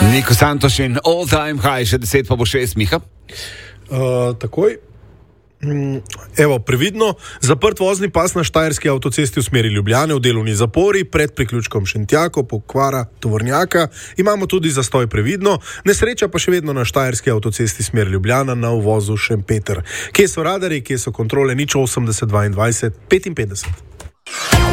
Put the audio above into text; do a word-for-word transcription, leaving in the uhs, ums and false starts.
Niko Santoš in all time high, še deset pa bo šest, Miha. Uh, takoj. Evo, previdno, zaprt vozni pas na štajerski avtocesti v smeri Ljubljane v delovni zapori pred priključkom Šentjako, pokvara tovornjaka. Imamo tudi zastoj previdno, nesreča pa še vedno na štajerski avtocesti smer Ljubljana na uvozu Šempeter. Kje so radari, kje so kontrole, nič osemdeset dvaindvajset petinpetdeset.